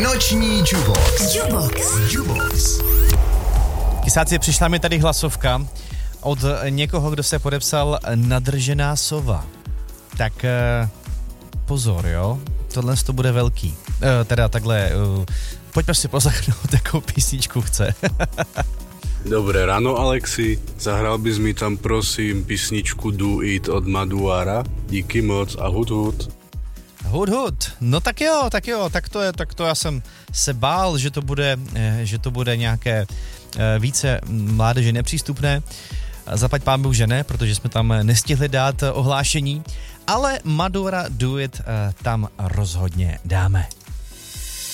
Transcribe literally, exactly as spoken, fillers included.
Noční Jubox. Jubox. Jubox. Kysáci, přišla mi tady hlasovka od někoho, kdo se podepsal Nadržená sova. Tak uh, pozor, jo, tohle to bude velký. Uh, teda takhle, uh, pojďme si poslechnout, jakou písničku chce. Dobré ráno, Alexi. Zahral bys mi tam, prosím, písničku Do It od Maduara. Díky moc a hud hud. Hud hud. No tak jo, tak jo, tak to je, tak to já jsem se bál, že to bude, že to bude nějaké více mládeže nepřístupné. Zaplať pánbůh, že ne, protože jsme tam nestihli dát ohlášení, ale Madura Do It tam rozhodně dáme.